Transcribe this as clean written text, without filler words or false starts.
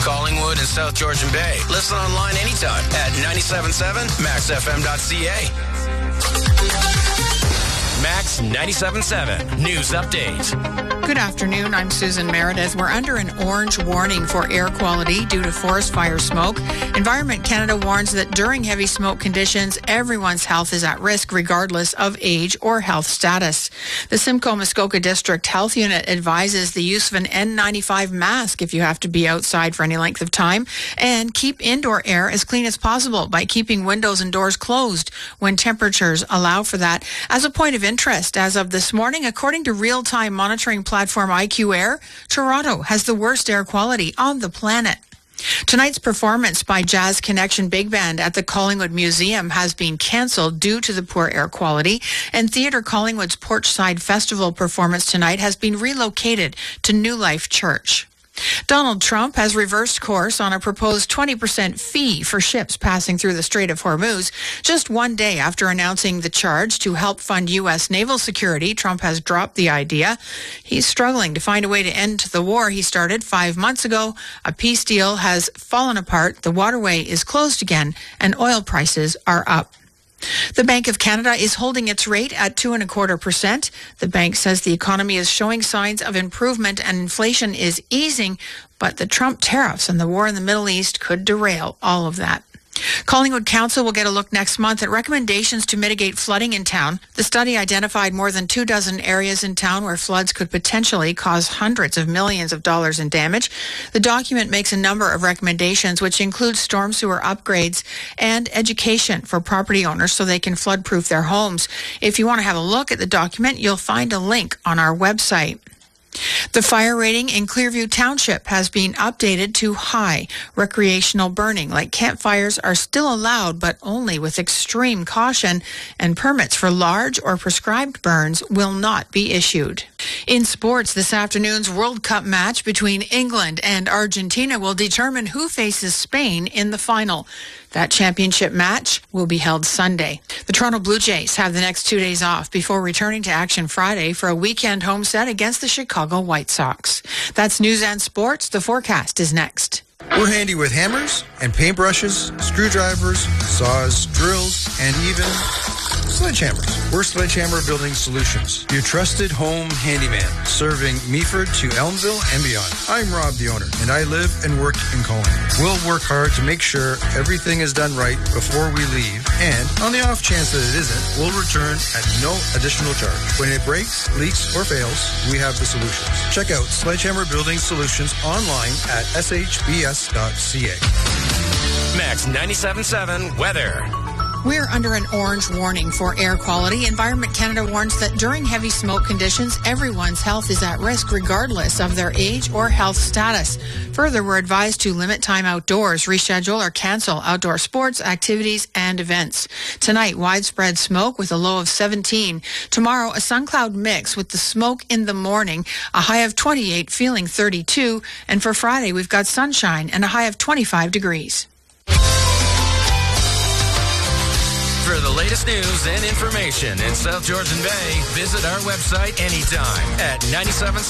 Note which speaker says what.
Speaker 1: Collingwood, and South Georgian Bay. Listen online anytime at 977maxfm.ca. Max 97.7 News Update.
Speaker 2: Good afternoon. I'm Susan Meredith. We're under an orange warning for air quality due to forest fire smoke. Environment Canada warns that during heavy smoke conditions, everyone's health is at risk regardless of age or health status. The Simcoe Muskoka District Health Unit advises the use of an N95 mask if you have to be outside for any length of time, and keep indoor air as clean as possible by keeping windows and doors closed when temperatures allow for that. As a point of interest, as of this morning, according to real-time monitoring platform IQ Air, Toronto has the worst air quality on the planet. Tonight's performance by Jazz Connection Big Band at the Collingwood Museum has been cancelled due to the poor air quality, and Theatre Collingwood's Porchside Festival performance tonight has been relocated to New Life Church. Donald Trump has reversed course on a proposed 20% fee for ships passing through the Strait of Hormuz. Just one day after announcing the charge to help fund U.S. naval security, Trump has dropped the idea. He's struggling to find a way to end the war he started 5 months ago. A peace deal has fallen apart, the waterway is closed again, and oil prices are up. The Bank of Canada is holding its rate at 2.25%. The bank says the economy is showing signs of improvement and inflation is easing, but the Trump tariffs and the war in the Middle East could derail all of that. Collingwood Council will get a look next month at recommendations to mitigate flooding in town. The study identified more than 24 areas in town where floods could potentially cause hundreds of millions of dollars in damage. The document makes a number of recommendations, which include storm sewer upgrades and education for property owners so they can flood-proof their homes. If you want to have a look at the document, you'll find a link on our website. The fire rating in Clearview Township has been updated to high. Recreational burning, like campfires, are still allowed, but only with extreme caution, and permits for large or prescribed burns will not be issued. In sports, this afternoon's World Cup match between England and Argentina will determine who faces Spain in the final. That championship match will be held Sunday. The Toronto Blue Jays have the next 2 days off before returning to action Friday for a weekend home set against the Chicago White Sox. That's news and sports. The forecast is next.
Speaker 3: We're handy with hammers and paintbrushes, screwdrivers, saws, drills, and even sledgehammers. We're Sledgehammer Building Solutions, your trusted home handyman, serving Meaford to Elmville and beyond. I'm Rob, the owner, and I live and work in Collingwood. We'll work hard to make sure everything is done right before we leave, and on the off chance that it isn't, we'll return at no additional charge. When it breaks, leaks, or fails, we have the solutions. Check out Sledgehammer Building Solutions online at shbs.ca.
Speaker 1: Max 97.7 Weather.
Speaker 2: We're under an orange warning for air quality. Environment Canada warns that during heavy smoke conditions, everyone's health is at risk regardless of their age or health status. Further, we're advised to limit time outdoors, reschedule or cancel outdoor sports, activities, and events. Tonight, widespread smoke with a low of 17. Tomorrow, a sun cloud mix with the smoke in the morning, a high of 28, feeling 32. And for Friday, we've got sunshine and a high of 25 degrees.
Speaker 1: For the latest news and information in South Georgian Bay, visit our website anytime at 977